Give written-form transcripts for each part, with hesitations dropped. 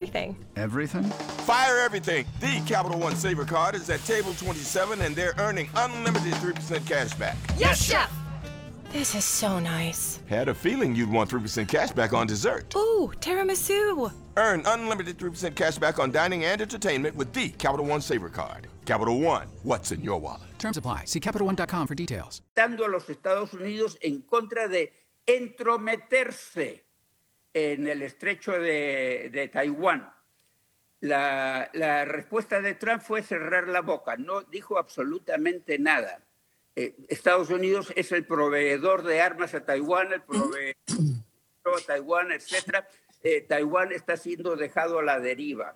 everything. Everything? Fire everything. The Capital One Saver Card is at table 27, and they're earning unlimited 3% cash back. Yes, Chef! This is so nice. Had a feeling you'd want 3% cash back on dessert. Ooh, tiramisu. Earn unlimited 3% cash back on dining and entertainment with the Capital One Saver Card. Capital One, what's in your wallet? Terms apply. See CapitalOne.com for details. Dando a los Estados Unidos en contra de entrometerse en el estrecho de Taiwán. La respuesta de Trump fue cerrar la boca, no dijo absolutamente nada. Estados Unidos es el proveedor de armas a Taiwán, el proveedor a Taiwán, etc. Taiwán está siendo dejado a la deriva.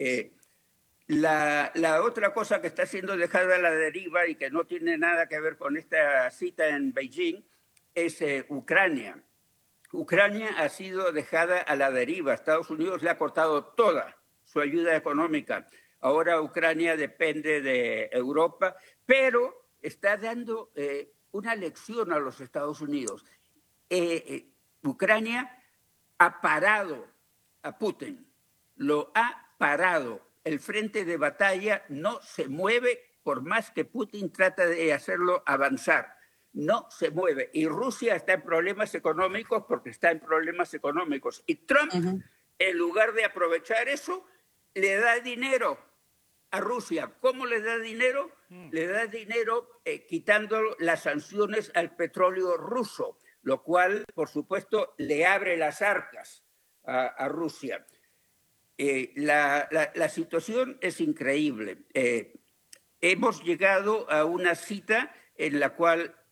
La otra cosa que está siendo dejada a la deriva y que no tiene nada que ver con esta cita en Beijing es Ucrania. Ucrania ha sido dejada a la deriva. Estados Unidos le ha cortado toda su ayuda económica. Ahora Ucrania depende de Europa, pero está dando una lección a los Estados Unidos. Ucrania ha parado a Putin, lo ha parado. El frente de batalla no se mueve por más que Putin trata de hacerlo avanzar. No se mueve. Y Rusia está en problemas económicos porque está en problemas económicos. Y Trump, en lugar de aprovechar eso, le da dinero a Rusia. ¿Cómo le da dinero? Le da dinero quitando las sanciones al petróleo ruso, lo cual, por supuesto, le abre las arcas a Rusia. La situación es increíble. Hemos llegado a una cita en la cual